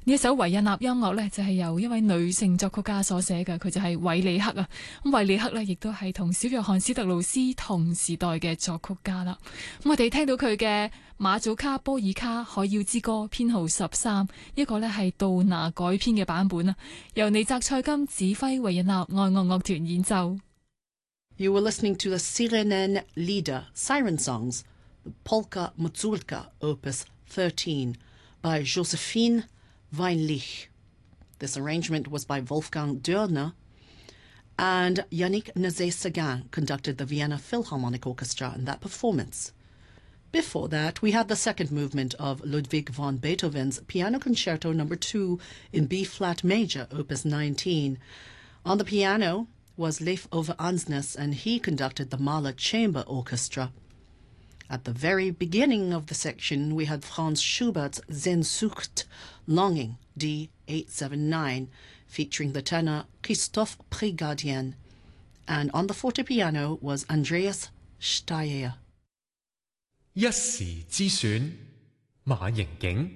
呢一首維也納音樂呢，就係由一位女性作曲家所寫嘅，佢就係韋里克啊。咁韋里克呢，亦都係同小約翰史特勞斯同時代嘅作曲家啦。咁我哋聽到佢嘅馬祖卡波爾卡海妖之歌編號13，一個呢係杜拿改編嘅版本啊，由尼澤塞金指揮維也納愛樂樂團演奏。 You were listening to the Sirenen Lieder, Siren Songs, the Polka Mazurka, Opus 13, by Josephine Weinlich. This arrangement was by Wolfgang Dörner, and Yannick Nézet-Séguin conducted the Vienna Philharmonic Orchestra in that performance. Before that, we had the second movement of Ludwig van Beethoven's Piano Concerto No. 2 in B-flat major, Opus 19. On the piano was Leif Ove Ansnes, and he conducted the Mahler Chamber Orchestra. At the very beginning of the section, we had Franz Schubert's Sehnsucht, Longing, D879, featuring the tenor Christoph Prigadian. And on the fortepiano was Andreas Steyer. 一時之選，馬盈景。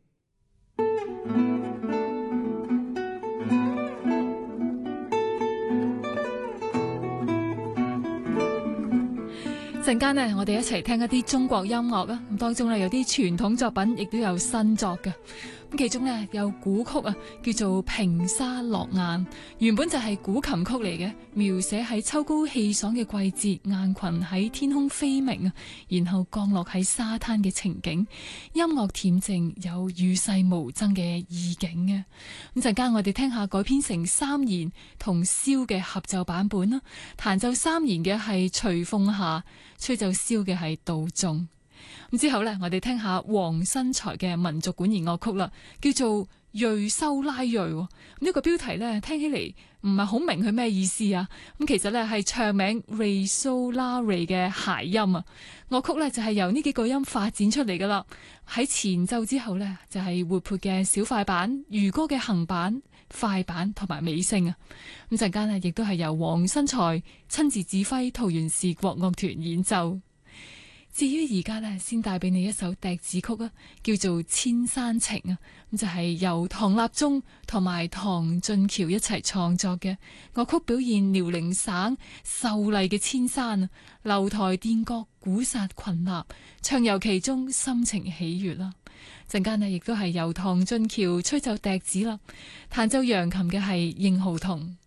陣間呢，我哋一齊聽一啲中國音樂啊！咁當中呢，有啲傳統作品，亦都有新作嘅。咁其中呢，有古曲啊，叫做《平沙落雁》，原本就係古琴曲嚟嘅，描寫喺秋高氣爽嘅季節，雁群喺天空飛鳴啊，然後降落喺沙灘嘅情景。音樂恬靜，有與世無爭嘅意境嘅。咁陣間我哋聽下改編成三弦同簫嘅合奏版本啦。彈奏三弦嘅係徐鳳霞，吹奏簫嘅係杜仲。咁之後呢，我哋聽下黃新才嘅民族管弦樂曲啦，叫做《瑞修拉瑞》。呢個標題呢，聽起嚟唔係好明佢咩意思啊。咁其實呢，係唱名瑞修拉瑞嘅諧音啊。樂曲呢，就係由呢幾個音發展出嚟噶啦。喺前奏之後呢，就係活潑嘅小快板、漁歌嘅行板、快板同埋尾聲啊。咁陣間呢，亦都係由黃新才親自指揮桃園市國樂團演奏。至於而家呢，先帶俾你一首笛子曲啊，叫做《千山情》啊，咁就係由唐立宗同埋唐俊橋一齊創作嘅樂曲，表現遼寧省秀麗嘅千山啊，樓台殿閣古剎群立，暢遊其中，心情喜悅啦。陣間呢，亦都係由唐俊橋吹奏笛子啦，彈奏揚琴嘅係應浩彤。